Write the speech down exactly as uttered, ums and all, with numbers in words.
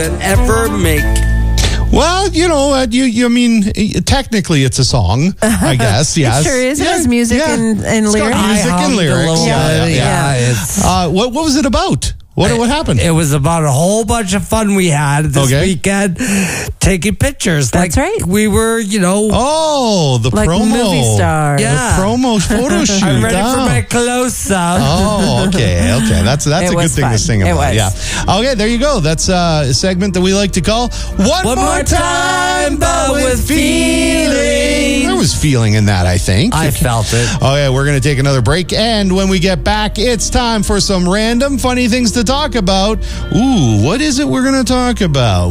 ever make. Well, you know, uh, you, you I mean, technically it's a song, I guess. Yes, It sure is. It Yeah, has music yeah. and, and It's got lyrics. music I and hummed a lyrics. little Yeah, bit. yeah, yeah. Yeah, it's- Uh, what what was it about? What what happened? It was about a whole bunch of fun we had this Okay. weekend, taking pictures. That's like right. We were, you know, Oh, the Like promo. movie stars. Yeah. The promo photo shoot. I'm ready for Oh. my close-up. Oh, okay, okay. That's that's It a good was thing fun. to sing It about. was. Yeah. Okay, there you go. That's uh, a segment that we like to call One, One More Time, but with Feeling. There was feeling in that, I think. I felt it. Okay, we're going to take another break, and when we get back, it's time for some random funny things to talk about. Ooh, what is it we're going to talk about?